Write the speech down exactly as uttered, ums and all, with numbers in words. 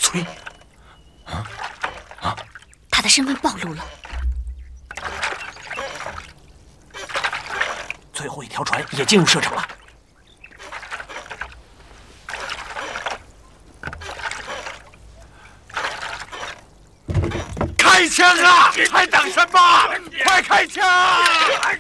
崔，啊啊！ 他的身份暴露了。 最后一条船也进入射程了。开枪啊！还等什么？快开枪！